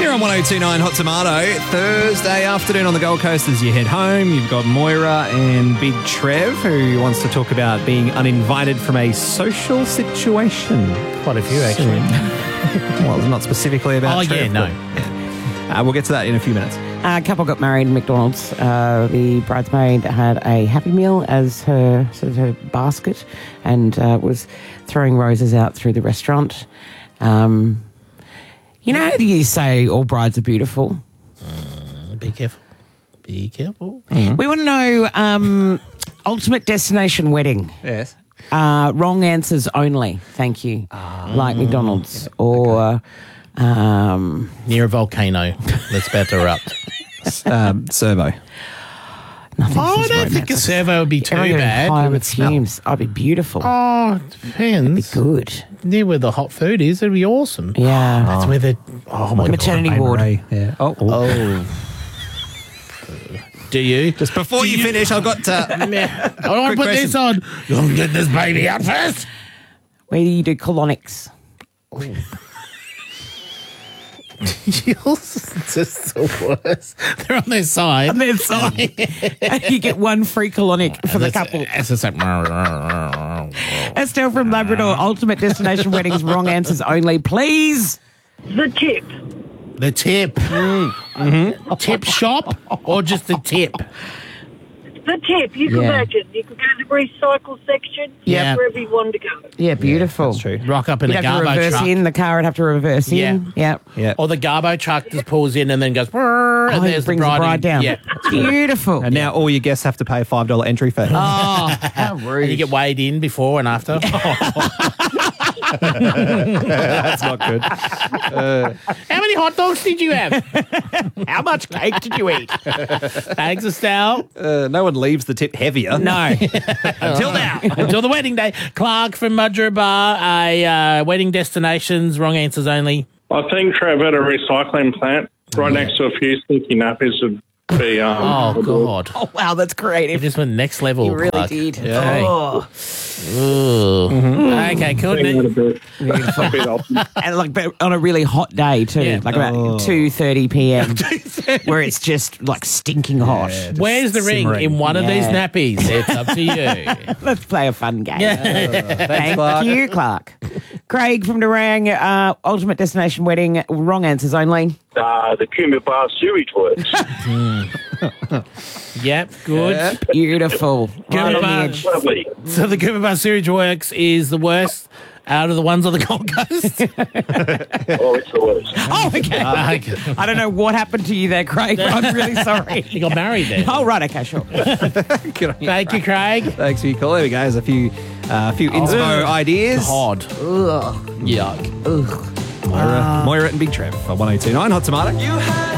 Here on 1029 Hot Tomato, Thursday afternoon on the Gold Coast as you head home. You've got Moira and Big Trev, who wants to talk about being uninvited from a social situation. Quite a few, actually. Well, not specifically about Trev. We'll get to that in a few minutes. A couple got married in McDonald's. The bridesmaid had a Happy Meal as her sort of her basket and was throwing roses out through the restaurant. You know how you say all brides are beautiful? Be careful. Be careful. Mm-hmm. We want to know ultimate destination wedding. Yes. Wrong answers only. Thank you. Like McDonald's or... Near a volcano that's about to erupt. Servo. I don't think a servo would be too bad. High on its fumes. I'd be beautiful. Oh, it depends. It'd be good. Near where the hot food is, it'd be awesome. Yeah. That's where the... Oh, my maternity God. ward. Yeah. Oh. Do you? Just before you finish, I've got... I want to put this on. You'll get this baby out first. Where do you do colonics? Yours is just the worst. They're on their side. On their side. You get one free colonic for the couple. It's just like... Estelle from Labrador, ultimate destination weddings, wrong answers only, please. The tip. The tip. Mm-hmm. Tip shop or just the tip? The tip. You can imagine. You can go to the recycle section. Yeah. Wherever you want to go. Yeah, beautiful. That's true. Rock up in You'd a have to Garbo reverse truck. in. The car would have to reverse in. Yeah. Yeah. Or the Garbo truck just pulls in and then goes... and Oh, there's it brings the bride down. Yeah. Beautiful. And now all your guests have to pay a $5 entry fee. Oh, how rude. And you get weighed in before and after. That's not good. How many hot dogs did you have? How much cake did you eat? Thanks, Estelle. No one leaves the tip heavier. No. Until now. Until the wedding day. Clark from Mudgera Bar, wedding destinations, wrong answers only. I think Trev at a recycling plant right next to a few stinky nappies would be... Oh, God. Oh, wow, that's You creative. just went next level, You really Clark. did. Yeah. Oh. Ooh. Okay, cool. And like but on a really hot day too, Yeah. like about 2:30 p.m. where it's just like stinking hot. Where's the ring? simmering. In one of these Yeah. nappies. It's up to you. Let's play a fun game. Thanks, Thank you, Clark. Craig from Durang, ultimate destination wedding, wrong answers only. The Coomera sewage works. Yep, good. Beautiful. Right on the Bar. edge. Lovely. So the Coomera Bar Sewage Works is the worst out of the ones on the Gold Coast. Oh, it's the worst. Oh, okay. I don't know what happened to you there, Craig, but I'm really sorry. You got married then. Oh, right, okay, sure. Thank you, Craig. Thanks for your call. There we go. There's a few inspo ideas. Hod. Ugh. Yuck. Moira and Big Trev for 1029 Hot Tomato. You had